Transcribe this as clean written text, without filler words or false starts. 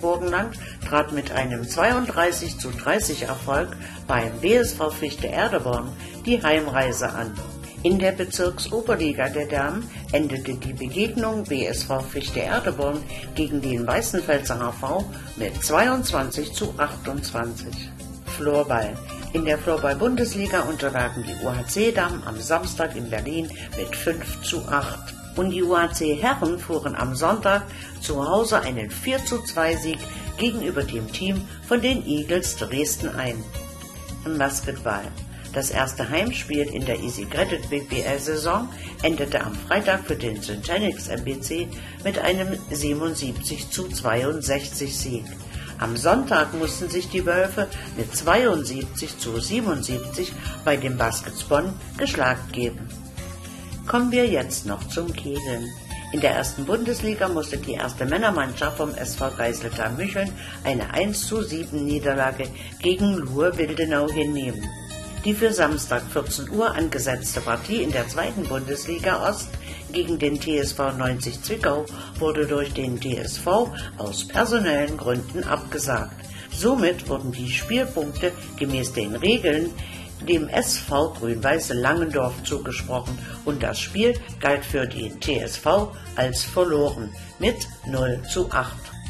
Burgenland trat mit einem 32:30 Erfolg beim BSV Fichte Erdeborn die Heimreise an. In der Bezirksoberliga der Damen endete die Begegnung BSV Fichte Erdeborn gegen den Weißenfelser HV mit 22:28. Floorball. In der Floorball-Bundesliga unterlagen die UHC-Damen am Samstag in Berlin mit 5:8. Und die UHC-Herren fuhren am Sonntag zu Hause einen 4:2 gegenüber dem Team von den Eagles Dresden ein. Im Basketball. Das erste Heimspiel in der Easy Credit BBL-Saison endete am Freitag für den Syntanix MBC mit einem 77:62 Sieg. Am Sonntag mussten sich die Wölfe mit 72:77 bei dem Baskets Bonn geschlagen geben. Kommen wir jetzt noch zum Kegeln. In der ersten Bundesliga musste die erste Männermannschaft vom SV Geiseltal Mücheln eine 1:7 Niederlage gegen Luhr Wildenau hinnehmen. Die für Samstag 14 Uhr angesetzte Partie in der zweiten Bundesliga Ost gegen den TSV 90 Zwickau wurde durch den TSV aus personellen Gründen abgesagt. Somit wurden die Spielpunkte gemäß den Regeln dem SV Grün-Weiß Langendorf zugesprochen und das Spiel galt für den TSV als verloren mit 0:8.